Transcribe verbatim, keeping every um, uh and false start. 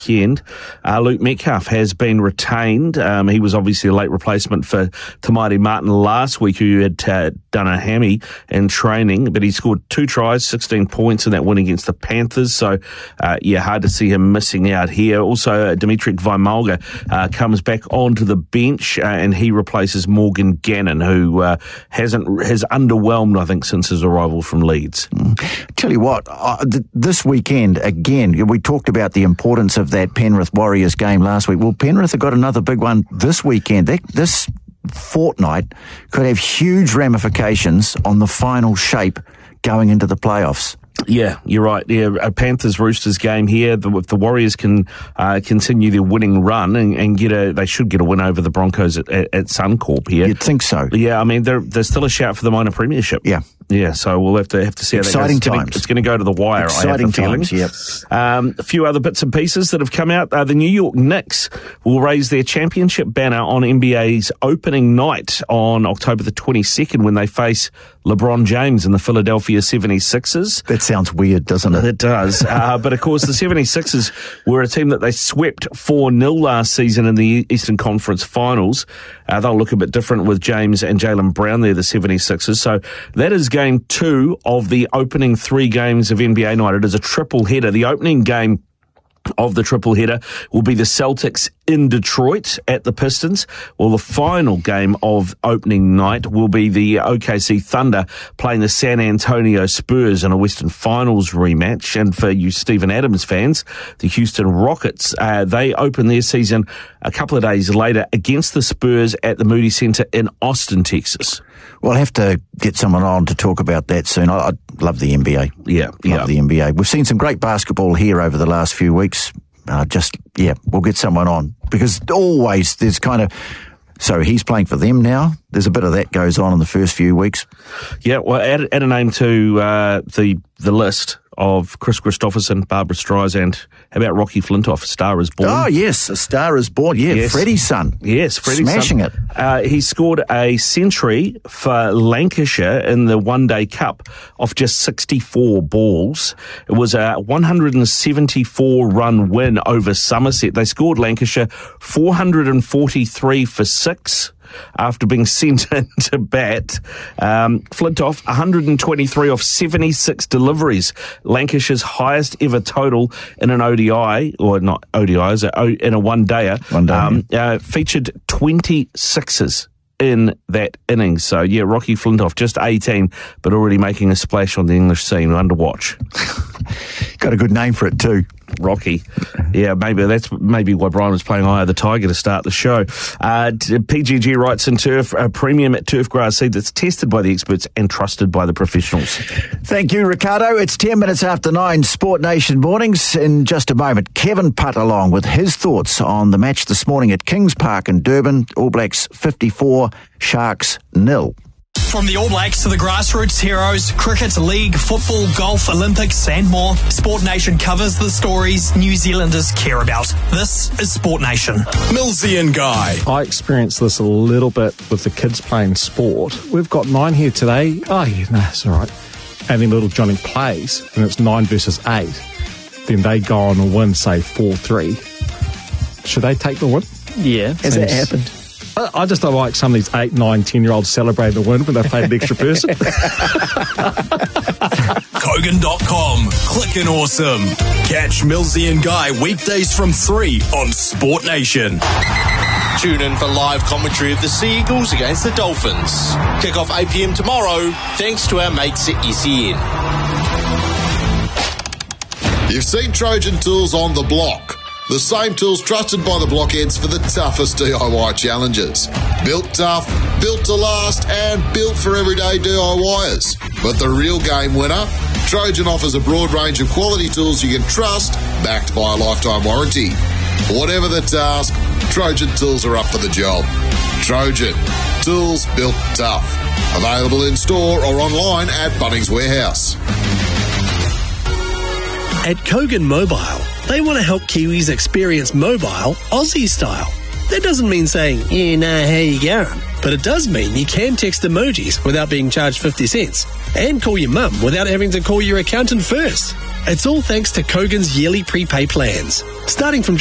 Weekend. Uh, Luke Metcalf has been retained. Um, he was obviously a late replacement for Tamari Martin last week, who had uh, done a hammy in training, but he scored two tries, sixteen points in that win against the Panthers. So, uh, yeah, hard to see him missing out here. Also, uh, Dimitri Vaimalga uh, comes back onto the bench, uh, and he replaces Morgan Gannon, who uh, hasn't has underwhelmed, I think, since his arrival from Leeds. Mm. Tell you what, uh, th- this weekend again, we talked about the importance of that Penrith Warriors game last week. Well, Penrith have got another big one this weekend. They, this fortnight could have huge ramifications on the final shape going into the playoffs. Yeah, you're right. Yeah, a Panthers-Roosters game here. The, if the Warriors can uh, continue their winning run and, and get a, they should get a win over the Broncos at, at, at Suncorp here. You'd think so. Yeah, I mean, there's still a shout for the minor premiership. Yeah. Yeah, so we'll have to have to see how Exciting that goes. times. It's going to go to the wire, Exciting I have the feeling. times, yep. Um, a few other bits and pieces that have come out. Uh, the New York Knicks will raise their championship banner on N B A's opening night on October the twenty-second when they face LeBron James and the Philadelphia seventy-sixers. That sounds weird, doesn't it? It does. uh, but, of course, the seventy-sixers were a team that they swept four nil last season in the Eastern Conference Finals. Uh, they'll look a bit different with James and Jaylen Brown there, the seventy-sixers. So that is game two of the opening three games of N B A night. It is a triple header. The opening game of the triple header will be the Celtics in Detroit at the Pistons. Well, the final game of opening night will be the O K C Thunder playing the San Antonio Spurs in a Western Finals rematch. And for you Steven Adams fans, the Houston Rockets, uh, they open their season a couple of days later against the Spurs at the Moody Center in Austin, Texas. We'll have to get someone on to talk about that soon. I, I love the N B A. Yeah, love yeah. the N B A. We've seen some great basketball here over the last few weeks. Uh, just, yeah, we'll get someone on. Because always there's kind of... So he's playing for them now. There's a bit of that goes on in the first few weeks. Yeah, well, add, add a name to uh, the the list of Chris Christopherson, Barbara Streisand. How about Rocky Flintoff? A Star is Born. Oh, yes, A Star is Born. Yeah, yes. Freddie's son. Yes, Freddie's Smashing son. it. Uh, he scored a century for Lancashire in the One Day Cup off just sixty-four balls. It was a one hundred seventy-four run win over Somerset. They scored Lancashire four hundred forty-three for six. After being sent into bat. Um, Flintoff, one hundred twenty-three off seventy-six deliveries. Lancashire's highest ever total in an O D I, or not O D I, in a one-dayer. One day, um, uh, featured twenty-sixes in that innings. So, yeah, Rocky Flintoff, just eighteen, but already making a splash on the English scene. Under watch. Got a good name for it too. Rocky. Yeah, maybe that's maybe why Brian was playing Eye of the Tiger to start the show. Uh, P G G Wrights and Turf, a premium turf grass seed that's tested by the experts and trusted by the professionals. Thank you, Ricardo. It's ten minutes after nine, Sport Nation Mornings. In just a moment, Kevin Putt along with his thoughts on the match this morning at Kings Park in Durban. All Blacks fifty-four, Sharks nil. From the All Blacks to the grassroots heroes, cricket, league, football, golf, Olympics and more, Sport Nation covers the stories New Zealanders care about. This is Sport Nation. Millsy and Guy. I experienced this a little bit with the kids playing sport. We've got nine here today. Oh, yeah, no, it's all right. And then little Johnny plays, and it's nine versus eight. Then they go on and win, say, four three. Should they take the win? Yeah. Has that happened? I just don't like some of these eight, nine, ten-year-olds celebrating the win when they played an extra person. Kogan dot com. Clickin' awesome. Catch Millsy and Guy weekdays from three on Sport Nation. Tune in for live commentary of the Sea Eagles against the Dolphins. Kick off eight p.m. tomorrow, thanks to our mates at S E N. You've seen Trojan Tools on the block. The same tools trusted by the blockheads for the toughest D I Y challenges. Built tough, built to last, and built for everyday DIYers. But the real game winner? Trojan offers a broad range of quality tools you can trust, backed by a lifetime warranty. Whatever the task, Trojan Tools are up for the job. Trojan, tools built tough. Available in store or online at Bunnings Warehouse. At Kogan Mobile, they want to help Kiwis experience mobile Aussie style. That doesn't mean saying, yeah, nah, how you going? But it does mean you can text emojis without being charged fifty cents and call your mum without having to call your accountant first. It's all thanks to Kogan's yearly prepay plans. Starting from